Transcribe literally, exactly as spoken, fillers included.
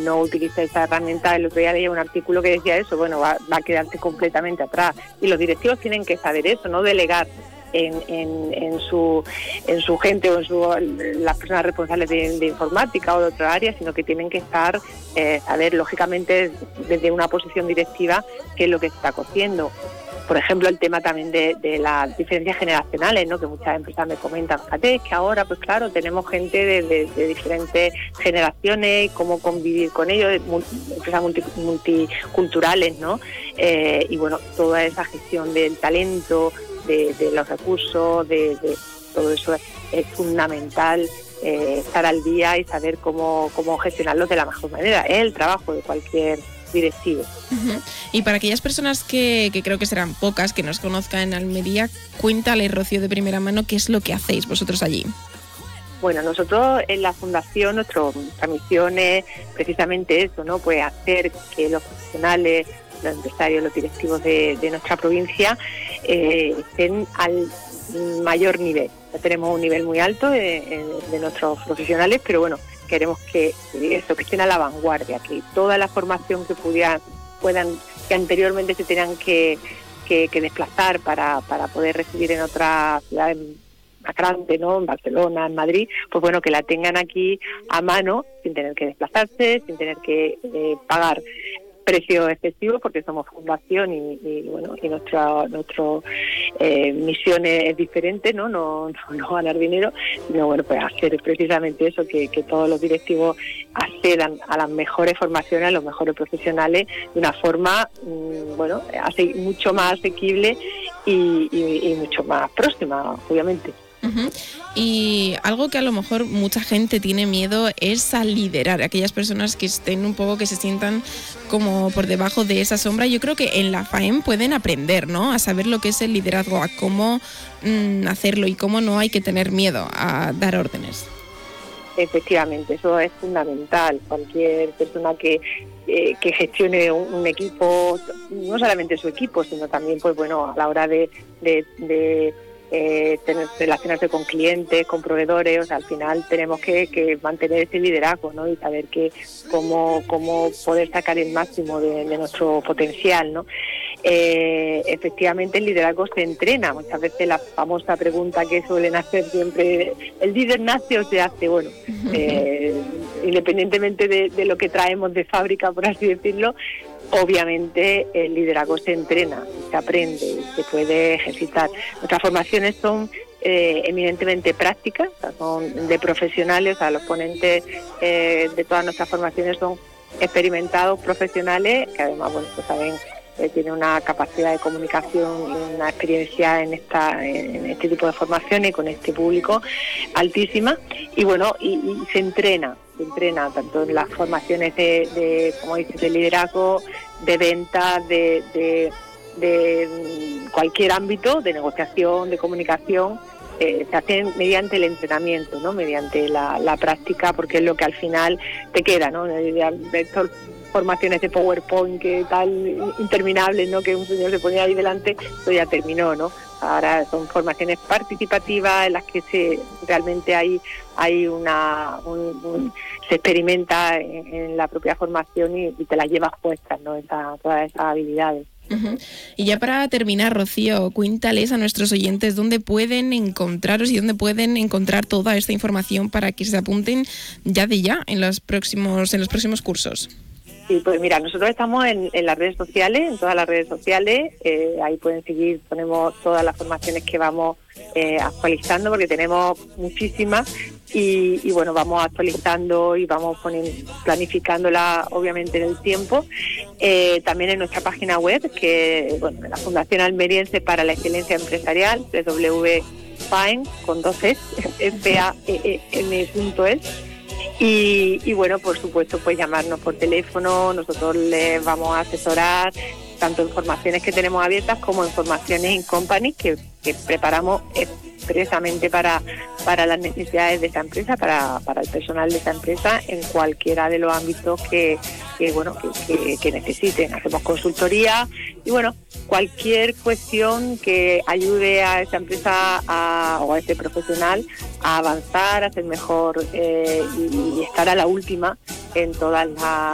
no utiliza esa herramienta. El otro día leía un artículo que decía eso, bueno, va, va a quedarse completamente atrás. Y los directivos tienen que saber eso, no delegar en, en, en su en su gente o en su, las personas responsables de, de informática o de otra área, sino que tienen que estar, eh, saber lógicamente desde una posición directiva qué es lo que se está cociendo. Por ejemplo, el tema también de, de las diferencias generacionales, ¿no? Que muchas empresas me comentan, fíjate, es que ahora, pues claro, tenemos gente de, de, de diferentes generaciones, cómo convivir con ellos, empresas multi, multiculturales, ¿no? Eh, y bueno, toda esa gestión del talento, de, de los recursos, de, de todo eso es, es fundamental. Eh, estar al día y saber cómo, cómo gestionarlo de la mejor manera. Es el trabajo de cualquier directivo. Uh-huh. Y para aquellas personas que, que creo que serán pocas, que nos conozcan en Almería, cuéntale, Rocío, de primera mano, qué es lo que hacéis vosotros allí. Bueno, nosotros en la Fundación, nuestro, nuestra misión es precisamente eso, ¿no? Pues hacer que los profesionales, los empresarios, los directivos de, de nuestra provincia eh, estén al mayor nivel. Ya tenemos un nivel muy alto de, de nuestros profesionales, pero bueno, queremos que eso, que estén a la vanguardia, que toda la formación que pudieran, puedan, que anteriormente se tenían que, que, que desplazar para, para poder recibir en otras ciudades más grandes, ¿no? En Barcelona, en Madrid, pues bueno, que la tengan aquí a mano, sin tener que desplazarse, sin tener que eh, pagar precio excesivo, porque somos fundación y, y bueno, y nuestra nuestro eh, misión es diferente, ¿no? No, no no ganar dinero, sino bueno, pues hacer precisamente eso, que, que todos los directivos accedan a las mejores formaciones, a los mejores profesionales de una forma mmm, bueno, hace mucho más asequible y, y, y mucho más próxima, obviamente. Uh-huh. Y algo que a lo mejor mucha gente tiene miedo es a liderar, aquellas personas que estén un poco, que se sientan como por debajo de esa sombra. Yo creo que en la FAEM pueden aprender, ¿no? A saber lo que es el liderazgo, a cómo mmm, hacerlo y cómo no hay que tener miedo a dar órdenes. Efectivamente, eso es fundamental. Cualquier persona que eh, que gestione un, un equipo, no solamente su equipo, sino también, pues bueno, a la hora de, de, de Eh, tener, relacionarse con clientes, con proveedores, o sea, al final tenemos que, que mantener ese liderazgo, ¿no? Y saber que cómo, cómo poder sacar el máximo de, de nuestro potencial, ¿no? Eh, efectivamente el liderazgo se entrena. Muchas veces la famosa pregunta que suelen hacer siempre, ¿el líder nace o se hace? Bueno, eh, independientemente de, de lo que traemos de fábrica, por así decirlo, obviamente el liderazgo se entrena, se aprende, se puede ejercitar. Nuestras formaciones son eh, eminentemente prácticas, o sea, son de profesionales, o sea, los ponentes eh, de todas nuestras formaciones son experimentados profesionales, que además, bueno, pues saben, eh, tienen una capacidad de comunicación y una experiencia en esta en este tipo de formaciones y con este público altísima, y bueno, y, y se entrena. se entrena tanto en las formaciones de, de como dices, de liderazgo, de ventas, de, de, de cualquier ámbito, de negociación, de comunicación, eh, se hacen mediante el entrenamiento, ¿no? Mediante la, la práctica, porque es lo que al final te queda, ¿no? De, de, de estas formaciones de PowerPoint que tal interminables, ¿no? Que un señor se ponía ahí delante, eso ya terminó, ¿no? Ahora son formaciones participativas en las que se realmente hay hay una un, un, se experimenta en, en la propia formación y, y te las llevas puestas, ¿no? Esa, todas esas habilidades. Uh-huh. Y ya para terminar, Rocío, cuéntales a nuestros oyentes dónde pueden encontraros y dónde pueden encontrar toda esta información para que se apunten ya de ya en los próximos en los próximos cursos. Sí, pues mira, nosotros estamos en, en las redes sociales, en todas las redes sociales, eh, ahí pueden seguir, ponemos todas las formaciones que vamos eh, actualizando, porque tenemos muchísimas, y, y bueno, vamos actualizando y vamos poniendo, planificándola obviamente en el tiempo. Eh, también en nuestra página web, que bueno, la Fundación Almeriense para la Excelencia Empresarial, w w w punto faem con dos es, f a e e m punto es. Y, y bueno, por supuesto, pues llamarnos por teléfono, nosotros les vamos a asesorar tanto en formaciones que tenemos abiertas como en formaciones en company que, que preparamos expresamente para, para las necesidades de esa empresa, para, para el personal de esa empresa en cualquiera de los ámbitos que, que bueno que, que, que necesiten. Hacemos consultoría y bueno, cualquier cuestión que ayude a esa empresa a, o a ese profesional a avanzar, a ser mejor eh, y, y estar a la última en todas las